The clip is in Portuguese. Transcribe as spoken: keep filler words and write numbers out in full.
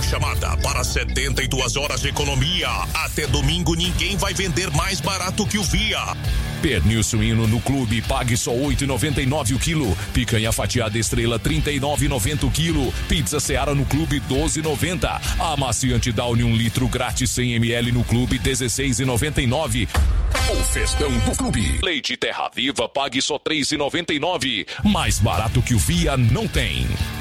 chamada para setenta e duas horas de economia. Até domingo ninguém vai vender mais barato que o Via. Pernil suíno no clube, pague só oito reais e noventa e nove centavos o quilo. Picanha fatiada Estrela, trinta e nove reais e noventa centavos o quilo. Pizza Seara no clube, doze reais e noventa centavos. Amaciante Downy um litro grátis cem mililitros no clube, dezesseis reais e noventa e nove centavos. O festão do clube. Leite Terra Viva, pague só três reais e noventa e nove centavos. Mais barato que o Via não tem.